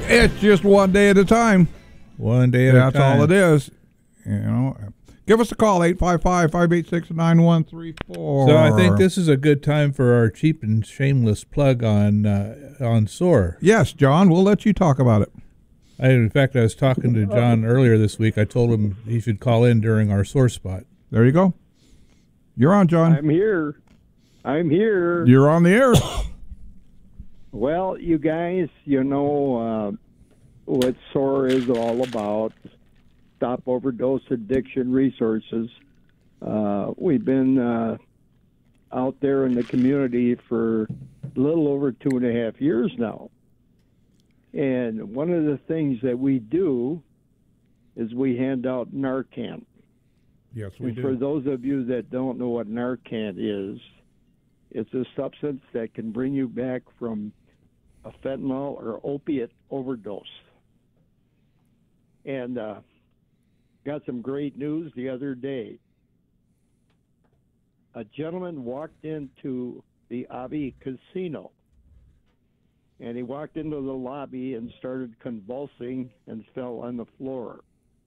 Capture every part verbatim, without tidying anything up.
It's just one day at a time. One day at That's a time. all it is. You know, give us a call, eight five five, five eight six, nine one three four. So I think this is a good time for our cheap and shameless plug on uh, on S O A R. Yes, John, we'll let you talk about it. I, in fact, I was talking to John earlier this week. I told him he should call in during our S O A R spot. There you go. You're on, John. I'm here. I'm here. You're on the air. Well, you guys, you know uh, what S O A R is all about. Stop Overdose Addiction Resources. Uh, we've been uh, out there in the community for a little over two and a half years now. And one of the things that we do is we hand out Narcan. Yes, we And do. for those of you that don't know what Narcan is, it's a substance that can bring you back from a fentanyl or opiate overdose. And uh, got some great news the other day. A gentleman walked into the Abbey Casino, and he walked into the lobby and started convulsing and fell on the floor.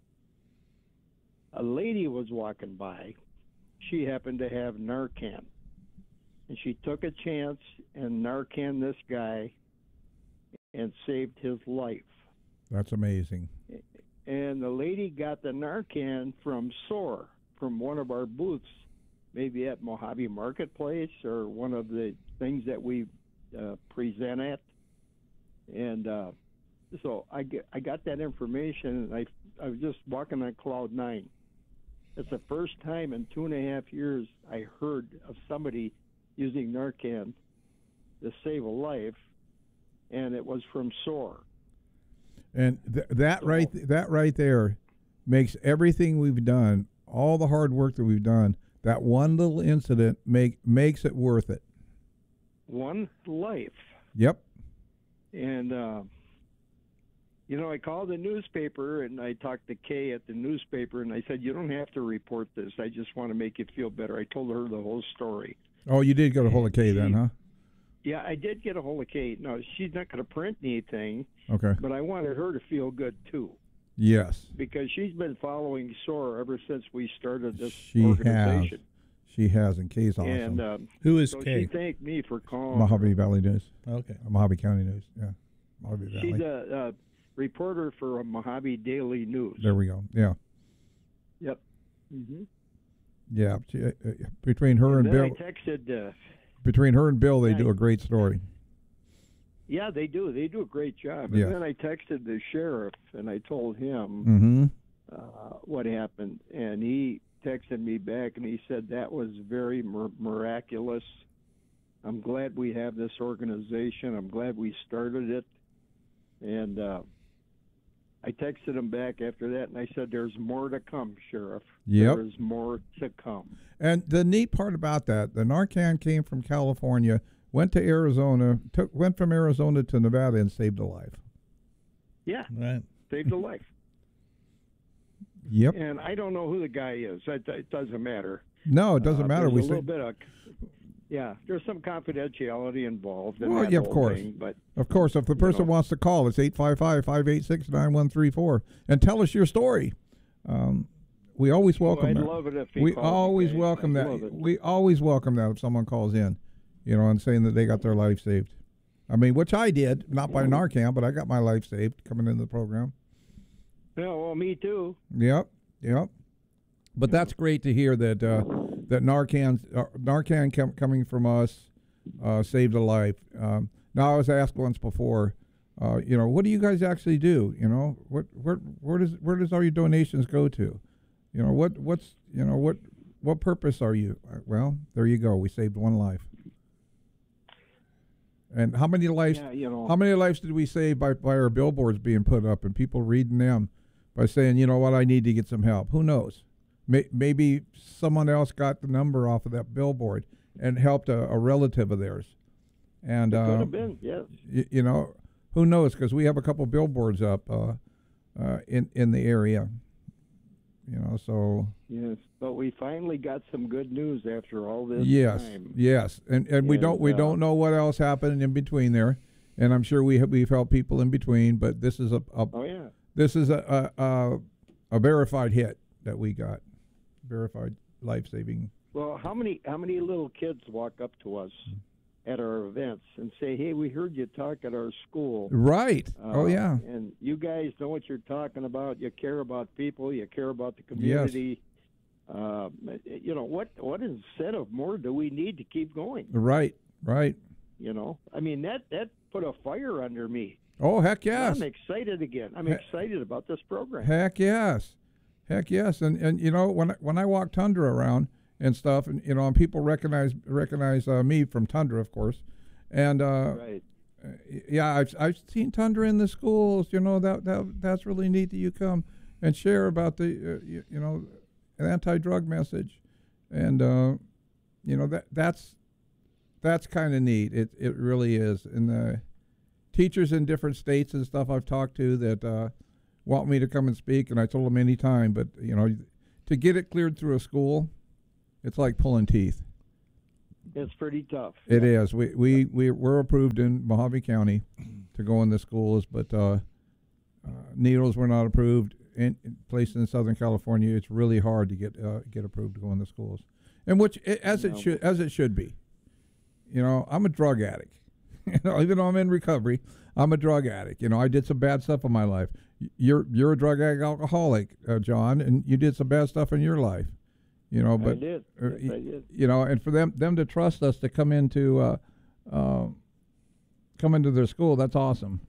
A lady was walking by. She happened to have Narcan, and she took a chance and Narcan this guy and saved his life. That's amazing. And the lady got the Narcan from S O A R, from one of our booths, maybe at Mojave Marketplace or one of the things that we uh, present at. And uh, so I, get, I got that information, and I, I was just walking on cloud nine. It's the first time in two and a half years I heard of somebody using Narcan to save a life, and it was from S O A R. And th- that right, that right there, makes everything we've done, all the hard work that we've done, that one little incident make makes it worth it. One life. Yep. And, uh, you know, I called the newspaper, and I talked to Kay at the newspaper, and I said, you don't have to report this. I just want to make you feel better. I told her the whole story. Oh, you did get a hold of Kay then, huh? Yeah, I did get a hold of Kay. No, she's not going to print anything. Okay. But I wanted her to feel good, too. Yes. Because she's been following S O A R ever since we started this She organization. has. She has, and Kay's awesome. And um, Who is so Kay? she thanked me for calling. Mojave Valley News. Okay. Uh, Mojave County News, yeah. Mojave Valley. She's a, a reporter for Mojave Daily News. There we go, yeah. Yep. Mm-hmm. Yeah, she, uh, uh, between her and, and then Bill, I texted... Uh, between her and Bill, they yeah, do a great story. Yeah, they do. They do a great job. Yeah. And then I texted the sheriff, and I told him Mm-hmm. uh, what happened. And he texted me back, and he said that was very mir- miraculous. I'm glad we have this organization. I'm glad we started it. And uh, I texted him back after that, and I said, there's more to come, Sheriff. Yep. There's more to come. And the neat part about that, the Narcan came from California, went to Arizona, took went from Arizona to Nevada, and saved a life. Yeah, Right. saved a life. Yep. And I don't know who the guy is. It, it doesn't matter. No, it doesn't Uh, matter. There's We a little say, bit of, yeah. There's some confidentiality involved. In well, that yeah, of whole course, thing, but of course. If the person know. wants to call, it's eight five five, five eight six, nine one three four, and tell us your story. Um, we always welcome well, I'd that. love it if he we called always me, welcome I'd that. love it. We always welcome that if someone calls in, you know, and saying that they got their life saved. I mean, which I did, not by Narcan, but I got my life saved coming into the program. Yeah, well, me too. Yep, yep. But that's great to hear that uh, that Narcan uh, Narcan com- coming from us uh, saved a life. Um, now I was asked once before, uh, you know, what do you guys actually do? You know, what where where does where does all your donations go to? You know, what what's you know what what purpose are you? Uh, well, there you go. We saved one life. And how many lives? Yeah, you know. How many lives did we save by by our billboards being put up and people reading them by saying, you know what, I need to get some help? Who knows? May, maybe someone else got the number off of that billboard and helped a, a relative of theirs. And It could uh, have been, yes. y- you know, who knows? Because we have a couple billboards up uh, uh, in in the area. You know, so Yes, but we finally got some good news after all this yes, time. yes, and and we And, don't we uh, don't know what else happened in between there. and I'm sure we have, we've helped people in between. But this is a, a Oh yeah. this is a a, a a verified hit that we got, verified life saving. Well, how many how many little kids walk up to us at our events and say, "Hey, we heard you talk at our school." Right. Uh, oh yeah. And you guys know what you're talking about. You care about people. You care about the community. Uh, you know what? What incentive more do we need to keep going? Right. Right. You know, I mean that that put a fire under me. Oh heck yes. I'm excited again. I'm He- excited about this program. Heck yes. Heck yes. And and you know when I- when I walk Tundra around and stuff, and you know, and people recognize recognize uh, me from Tundra, of course, and uh, Right. uh, yeah, I've I've seen Tundra in the schools. You know that that that's really neat that you come and share about the uh, you, you know an anti-drug message, and uh, you know that that's that's kind of neat. It it really is. And the teachers in different states and stuff I've talked to that uh, want me to come and speak, and I told them anytime, but you know, to get it cleared through a school, it's like pulling teeth. It's pretty tough. It is. We we we we're approved in Mojave County to go in the schools, but uh, uh, needles were not approved. In, in places in Southern California, it's really hard to get uh, get approved to go in the schools, and which it, as it No. should as it should be. You know, I'm a drug addict. You know, even though I'm in recovery, I'm a drug addict. You know, I did some bad stuff in my life. Y- You're you're a drug addict, alcoholic, uh, John, and you did some bad stuff in your life. You know, but I did. uh, Yes, I did. you know, and for them them to trust us to come into uh, uh, come into their school, that's awesome.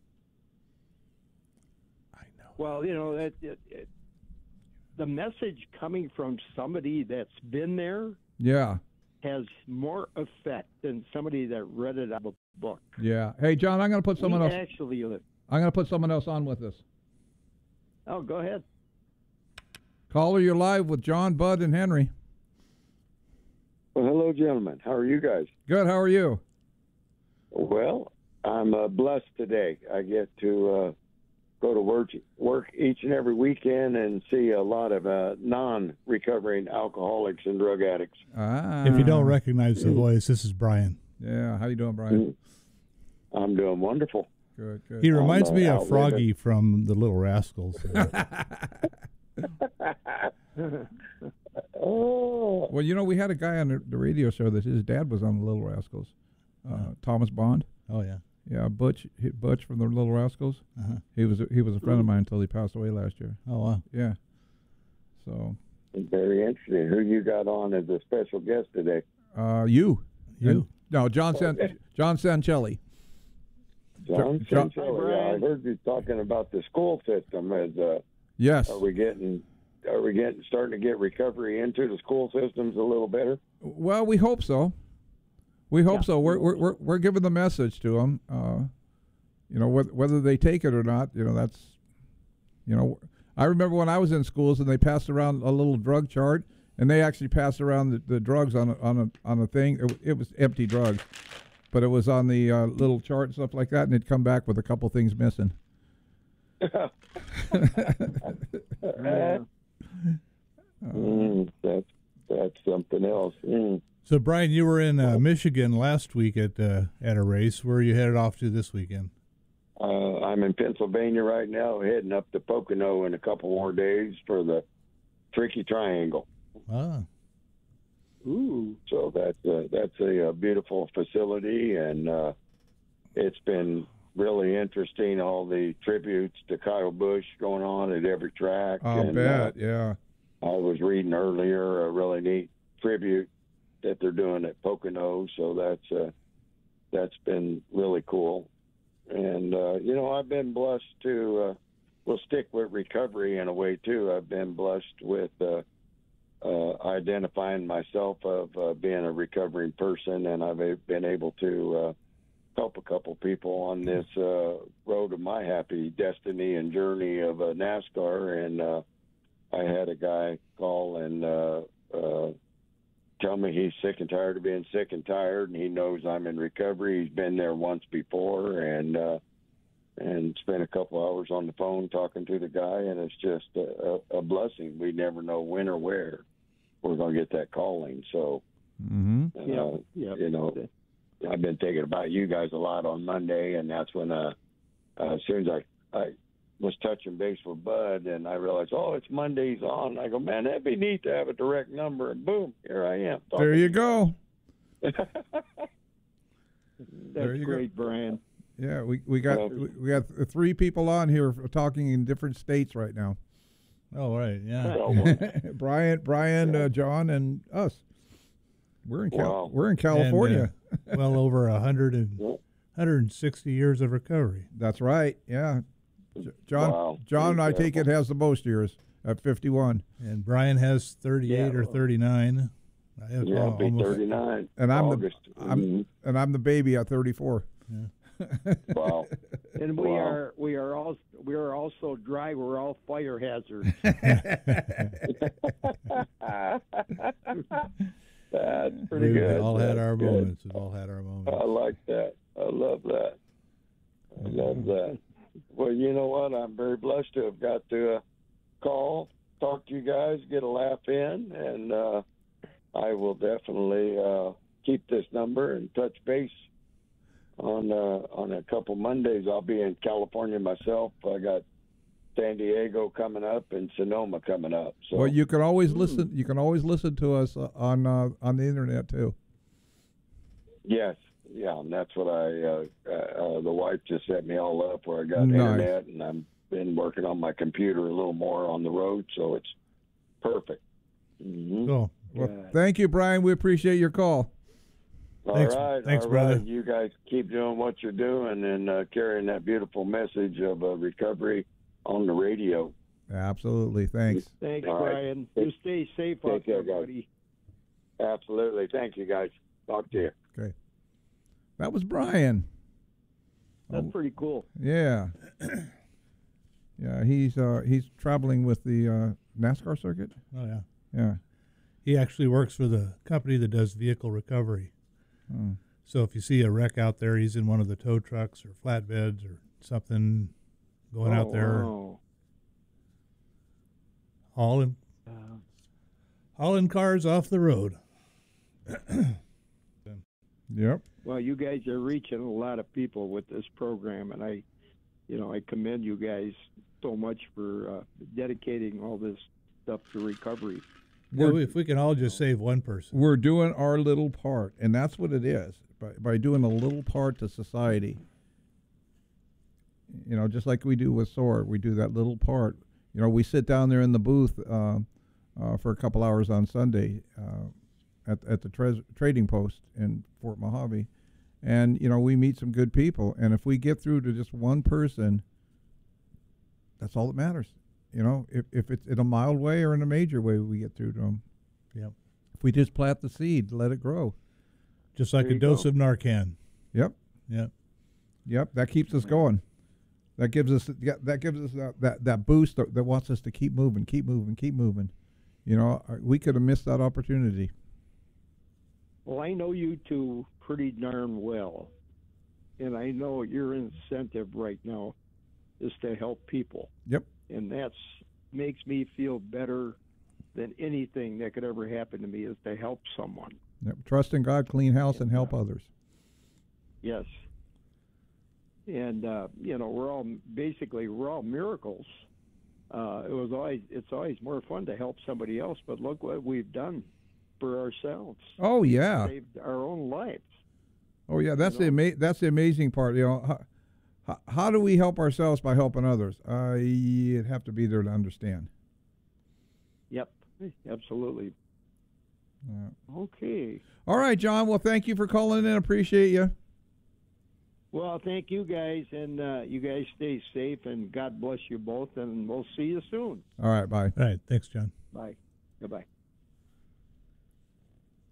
Well, you know that it, it, the message coming from somebody that's been there Yeah, has more effect than somebody that read it out of a book. yeah. Hey, John, I'm going to put someone we else. actually live. I'm going to put someone else on with us. Oh, go ahead. Caller, you're live with John, Bud, and Henry. Well, hello, gentlemen. How are you guys? Good. How are you? Well, I'm uh, blessed today. I get to uh, go to work, work each and every weekend and see a lot of uh, non-recovering alcoholics and drug addicts. Ah. If you don't recognize the voice, this is Brian. Yeah. How you doing, Brian? I'm doing wonderful. Good. Good. He reminds uh, me out of with Froggy from the Little Rascals. Oh, Well, you know, we had a guy on the, the radio show that his dad was on the Little Rascals, uh, Thomas Bond. Oh yeah. Yeah, Butch, he- Butch from the Little Rascals. Uh-huh. He was a, he was a friend of mine until he passed away last year. Oh wow. Yeah. So, very interesting. Who you got on as a special guest today? uh, you, You. And- no, John San, John Sancelli. John John- Sancelli. Yeah, I heard you talking about the school system. As uh, Yes. are we getting? Are we getting starting to get recovery into the school systems a little better? Well, we hope so. We hope Yeah. so. We're, we're we're we're giving the message to them. Uh, you know, whether whether they take it or not. You know, that's. You know, I remember when I was in schools and they passed around a little drug chart, and they actually passed around the, the drugs on a, on a on a thing. It, it was empty drugs, but it was on the uh, little chart and stuff like that, and they'd come back with a couple things missing. Yeah. Mm, that's that's something else. Mm. So Brian, you were in uh, Michigan last week at uh, at a race. Where are you headed off to this weekend? Uh, I'm in Pennsylvania right now, heading up to Pocono in a couple more days for the Tricky Triangle. Ah. Ooh. So that's a, that's a, uh beautiful facility, and uh, it's been really interesting. All the tributes to Kyle Busch going on at every track. I'll and, bet. Uh, Yeah. I was reading earlier a really neat tribute that they're doing at Pocono, so that's uh, that's been really cool. And uh, you know, I've been blessed to. Uh, we'll stick with recovery in a way too. I've been blessed with uh, uh, identifying myself of uh, being a recovering person, and I've been able to uh, help a couple people on this uh, road of my happy destiny and journey of uh, NASCAR. And uh, I had a guy call and uh, uh, tell me he's sick and tired of being sick and tired, and he knows I'm in recovery. He's been there once before, and uh, and spent a couple hours on the phone talking to the guy, and it's just a, a, a blessing. We never know when or where we're going to get that calling. So, Mm-hmm. uh, Yeah. Yeah. you know, I've been thinking about you guys a lot on Monday, and that's when uh, uh, as soon as I, I was touching base with Bud, and I realized, oh, it's Monday's on. I go, man, that'd be neat to have a direct number, and boom, here I am. There you go. That's There you great, go. Brian. Yeah, we we got Well- we, we got three people on here talking in different states right now. Oh, right, yeah. So, Brian, Brian, uh, John, and us. We're in Cal- Wow. we're in California. And, uh, well over a hundred and Yeah. hundred and sixty years of recovery. That's right. Yeah, J- John. Wow. John, I take it Incredible. has the most years at fifty-one, And Brian has thirty-eight Yeah. or thirty-nine. I have yeah, al- I'll be almost, thirty-nine. and I'm August. the I'm Mhm. and I'm the baby at thirty-four. Wow. And we Wow. are we are all we are also dry. We're all fire hazards. That's pretty We've good. all had That's our good. moments. We've all had our moments. I like that. I love that. I love that. Well, you know what? I'm very blessed to have got to uh, call, talk to you guys, get a laugh in, and uh, I will definitely uh, keep this number and touch base on uh, on a couple Mondays. I'll be in California myself. I got San Diego coming up and Sonoma coming up. So Well, you can always listen. You can always listen to us uh, on uh, on the internet too. yes, yeah, and that's what I. Uh, uh, uh, the wife just set me all up where I got Nice. internet, and I've been working on my computer a little more on the road, so it's perfect. Mm-hmm. Cool. Well, Good. thank you, Brian. We appreciate your call. All Thanks- right, thanks, all brother. right. You guys keep doing what you're doing and uh, carrying that beautiful message of uh, recovery on the radio. Absolutely. Thanks. Thanks, All right. Brian. You stay safe Take out care, there, guys. buddy. Absolutely. Thank you, guys. Talk to you. Okay. That was Brian. That's Oh. pretty cool. Yeah. Yeah. He's uh, he's traveling with the uh, NASCAR circuit. Oh, yeah. Yeah. He actually works for the company that does vehicle recovery. Oh. So if you see a wreck out there, he's in one of the tow trucks or flatbeds or something going out Oh, there wow. hauling Uh, hauling cars off the road. Yep. well, you guys are reaching a lot of people with this program, and I, you know, I commend you guys so much for uh, dedicating all this stuff to recovery. Well, if we can all just save one person. We're doing our little part, and that's what it is. By by doing a little part to society. You know, just like we do with SOAR, we do that little part. You know, we sit down there in the booth uh, uh, for a couple hours on Sunday uh, at at the tres- trading post in Fort Mojave, and you know we meet some good people. And if we get through to just one person, that's all that matters. You know, if if it's in a mild way or in a major way, we get through to them. Yep. If we just plant the seed, let it grow. Just like There a you dose go. of Narcan. Yep. Yep. Yep, that keeps us going. That gives us that gives us that, that, that boost that, that wants us to keep moving, keep moving, keep moving. You know, uh, we could have missed that opportunity. Well, I know you two pretty darn well, and I know your incentive right now is to help people. Yep. And that's makes me feel better than anything that could ever happen to me is to help someone. Yep. Trust in God, clean house, and help others. Yes. And uh, you know, we're all basically we're all miracles. Uh, it was always it's always more fun to help somebody else, but look what we've done for ourselves. Oh yeah. Saved our own lives. Oh yeah. That's You the know? ama- that's the amazing part. You know, how, how, how do we help ourselves by helping others? Uh, you'd have to be there to understand. Yep. Absolutely. Yeah. Okay. All right, John. Well, thank you for calling in. Appreciate you. Well, thank you guys, and uh, you guys stay safe, and God bless you both, and we'll see you soon. All right. Bye. All right. Thanks, John. Bye. Goodbye.